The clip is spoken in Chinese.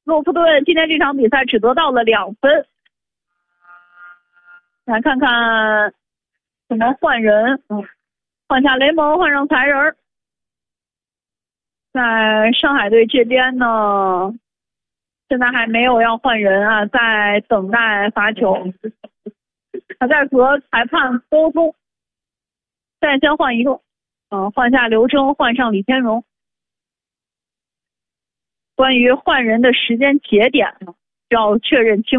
诺夫顿今天这场比赛只得到了2分。来看看怎么换人，换下雷蒙，换上才人。在上海队这边呢，现在还没有要换人啊，在等待罚球，还在和裁判沟通。再先换一个，换下刘铮，换上李天荣。关于换人的时间节点呢，要确认清。